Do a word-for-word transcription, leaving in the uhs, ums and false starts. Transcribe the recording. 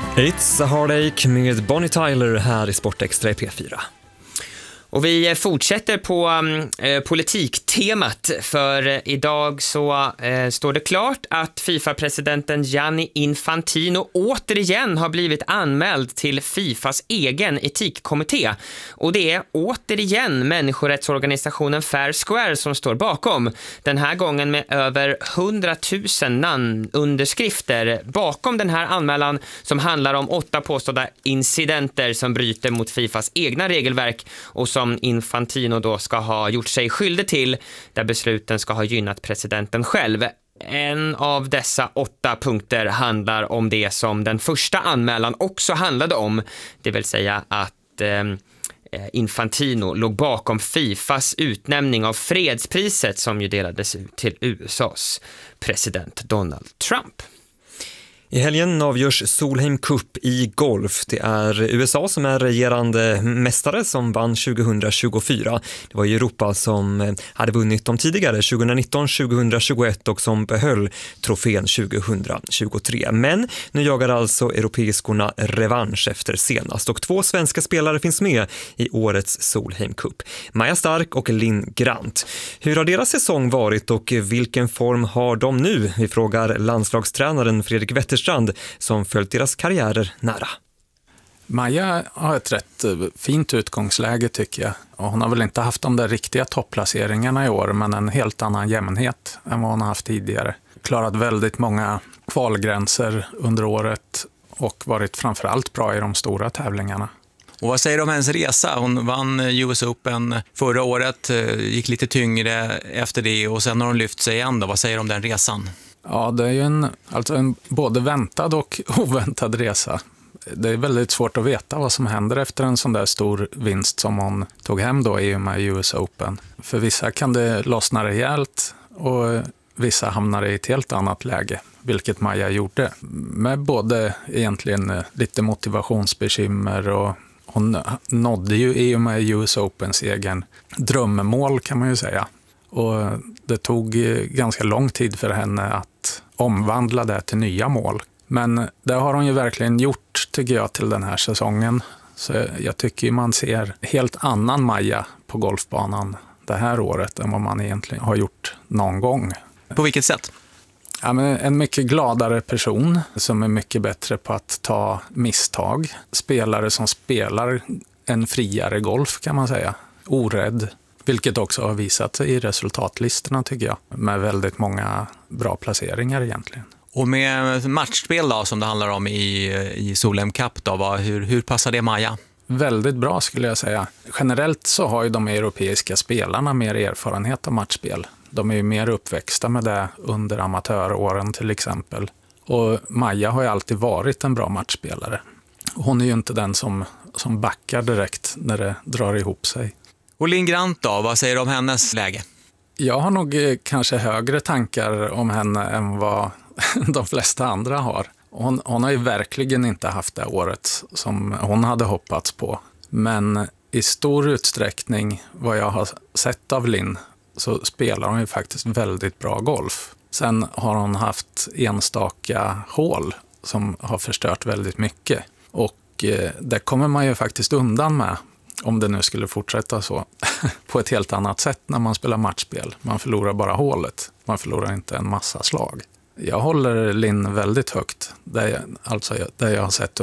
It's a Heartache med Bonnie Tyler här i Sportextra i P fyra. Och vi fortsätter på eh, politiktemat, för idag så eh, står det klart att FIFA-presidenten Gianni Infantino återigen har blivit anmäld till FIFAs egen etikkommitté. Och det är återigen människorättsorganisationen Fair Square som står bakom. Den här gången med över hundratusen namnunderskrifter bakom den här anmälan som handlar om åtta påstådda incidenter som bryter mot FIFAs egna regelverk och som som Infantino då ska ha gjort sig skyldig till, där besluten ska ha gynnat presidenten själv. En av dessa åtta punkter handlar om det som den första anmälan också handlade om, det vill säga att eh, Infantino låg bakom FIFAs utnämning av fredspriset som ju delades ut till U S A:s president Donald Trump. I helgen avgörs Solheim Cup i golf. Det är U S A som är regerande mästare som vann tjugohundratjugofyra. Det var Europa som hade vunnit dem tidigare tjugohundranitton tjugohundratjugoett och som behöll trofén tjugohundratjugotre. Men nu jagar alltså europeiskorna revansch efter senast och två svenska spelare finns med i årets Solheim Cup. Maja Stark och Linn Grant. Hur har deras säsong varit och vilken form har de nu? Vi frågar landslagstränaren Fredrik Wetterstrand som följt deras karriärer nära. Maja har ett rätt fint utgångsläge tycker jag. Och hon har väl inte haft de där riktiga topplaceringarna i år, men en helt annan jämnhet än vad hon har haft tidigare. Klarat väldigt många kvalgränser under året och varit framförallt bra i de stora tävlingarna. Och vad säger du om hennes resa? Hon vann U S Open förra året, gick lite tyngre efter det och sen har hon lyft sig igen då. Vad säger du om den resan? Ja, det är ju en, alltså en både väntad och oväntad resa. Det är väldigt svårt att veta vad som händer efter en sån där stor vinst som hon tog hem då i och med U S Open. För vissa kan det lossna rejält och vissa hamnar i ett helt annat läge, vilket Maja gjorde. Med både egentligen lite motivationsbekymmer och hon nådde ju i och med U S Opens egen drömmål kan man ju säga. Och det tog ganska lång tid för henne att omvandla det till nya mål. Men det har hon ju verkligen gjort tycker jag till den här säsongen. Så jag tycker man ser helt annan Maja på golfbanan det här året än vad man egentligen har gjort någon gång. På vilket sätt? Ja, men en mycket gladare person som är mycket bättre på att ta misstag. Spelare som spelar en friare golf kan man säga. Orädd. Vilket också har visat sig i resultatlistorna tycker jag. Med väldigt många bra placeringar egentligen. Och med matchspel då, som det handlar om i, i Solheim Cup då, vad, hur, hur passar det Maja? Väldigt bra skulle jag säga. Generellt så har ju de europeiska spelarna mer erfarenhet av matchspel. De är ju mer uppväxta med det under amatöråren till exempel. Och Maja har ju alltid varit en bra matchspelare. Hon är ju inte den som, som backar direkt när det drar ihop sig. Och Linn Grant då, vad säger du om hennes läge? Jag har nog kanske högre tankar om henne än vad de flesta andra har. Hon, hon har ju verkligen inte haft det året som hon hade hoppats på. Men i stor utsträckning vad jag har sett av Linn så spelar hon ju faktiskt väldigt bra golf. Sen har hon haft enstaka hål som har förstört väldigt mycket. Och eh, det kommer man ju faktiskt undan med. Om det nu skulle fortsätta så, på ett helt annat sätt när man spelar matchspel. Man förlorar bara hålet, man förlorar inte en massa slag. Jag håller Linn väldigt högt, där jag, alltså där jag har sett